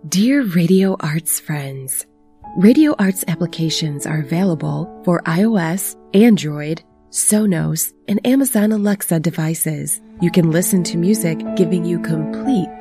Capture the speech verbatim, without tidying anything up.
Dear Radio Arts friends, Radio Arts applications are available for iOS, Android, Sonos, and Amazon Alexa devices. You can listen to music giving you complete